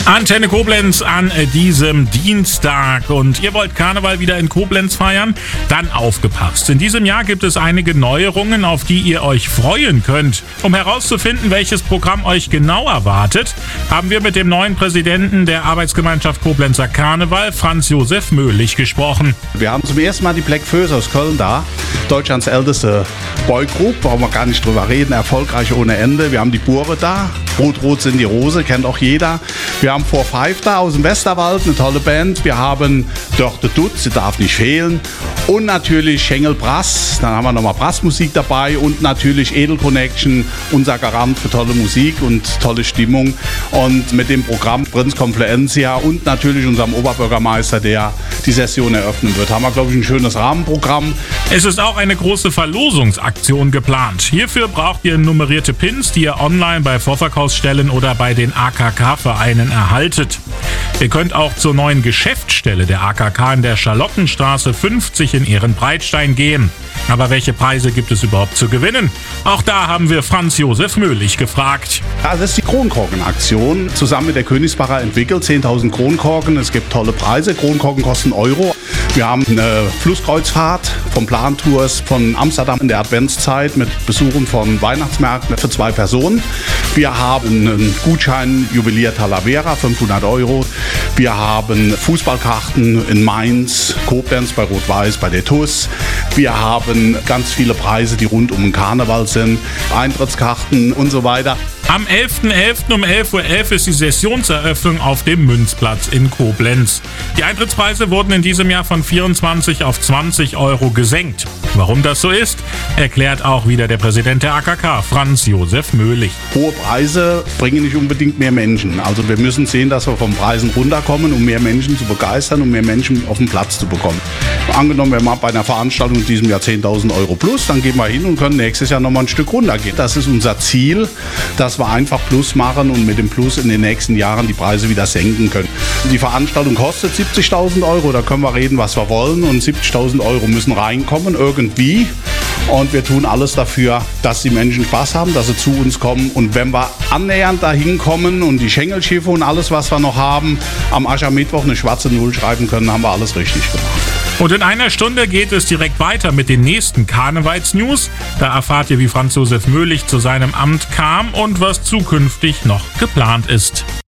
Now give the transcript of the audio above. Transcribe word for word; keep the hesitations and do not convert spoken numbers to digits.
Antenne Koblenz an diesem Dienstag. Und ihr wollt Karneval wieder in Koblenz feiern? Dann aufgepasst. In diesem Jahr gibt es einige Neuerungen, auf die ihr euch freuen könnt. Um herauszufinden, welches Programm euch genau erwartet, haben wir mit dem neuen Präsidenten der Arbeitsgemeinschaft Koblenzer Karneval, Franz Josef Möhlich, gesprochen. Wir haben zum ersten Mal die Black Föß aus Köln da. Deutschlands älteste Boygroup, brauchen wir gar nicht drüber reden, erfolgreich ohne Ende. Wir haben die Bure da, Rot-Rot sind die Rose, kennt auch jeder. Wir haben Four Five da aus dem Westerwald, eine tolle Band. Wir haben Dörte Dutz, sie darf nicht fehlen. Und natürlich Schengel Brass, dann haben wir nochmal Brassmusik dabei und natürlich Edel Connection, unser Garant für tolle Musik und tolle Stimmung. Und mit dem Programm Prinz Confluencia und natürlich unserem Oberbürgermeister, der die Session eröffnen wird, haben wir, glaube ich, ein schönes Rahmenprogramm. Es ist auch eine große Verlosungsaktion geplant. Hierfür braucht ihr nummerierte Pins, die ihr online bei Vorverkaufsstellen oder bei den A K K-Vereinen erhaltet. Ihr könnt auch zur neuen Geschäftsstelle der A K K in der Charlottenstraße fünfzig in Ehrenbreitstein gehen. Aber welche Preise gibt es überhaupt zu gewinnen? Auch da haben wir Franz Josef Möhlich gefragt. Ja, das ist die Kronkorken-Aktion, zusammen mit der Königsbacher entwickelt. zehntausend Kronkorken, es gibt tolle Preise. Kronkorken kosten Euro. Wir haben eine Flusskreuzfahrt vom Plantours von Amsterdam in der Adventszeit mit Besuchen von Weihnachtsmärkten für zwei Personen. Wir haben einen Gutschein Juwelier Talavera, fünfhundert Euro. Wir haben Fußballkarten in Mainz, Koblenz bei Rot-Weiß, bei der T U S. Wir haben ganz viele Preise, die rund um den Karneval sind, Eintrittskarten und so weiter. Am elften elften um elf Uhr elf ist die Sessionseröffnung auf dem Münzplatz in Koblenz. Die Eintrittspreise wurden in diesem Jahr von vierundzwanzig auf zwanzig Euro gesenkt. Warum das so ist, erklärt auch wieder der Präsident der A K K, Franz Josef Möhlich. Hohe Preise bringen nicht unbedingt mehr Menschen. Also wir müssen sehen, dass wir von Preisen runterkommen, um mehr Menschen zu begeistern, um mehr Menschen auf den Platz zu bekommen. Angenommen, wir machen bei einer Veranstaltung in diesem Jahr zehntausend Euro plus, dann gehen wir hin und können nächstes Jahr nochmal ein Stück runtergehen. Das ist unser Ziel, dass wir einfach Plus machen und mit dem Plus in den nächsten Jahren die Preise wieder senken können. Die Veranstaltung kostet siebzigtausend Euro, da können wir reden, was wir wollen, und siebzigtausend Euro müssen reinkommen irgendwie. Und wir tun alles dafür, dass die Menschen Spaß haben, dass sie zu uns kommen. Und wenn wir annähernd dahin kommen und die Schenkelschiffe und alles, was wir noch haben, am Aschermittwoch eine schwarze Null schreiben können, haben wir alles richtig gemacht. Und in einer Stunde geht es direkt weiter mit den nächsten Karnevals-News. Da erfahrt ihr, wie Franz Josef Möhlich zu seinem Amt kam und was zukünftig noch geplant ist.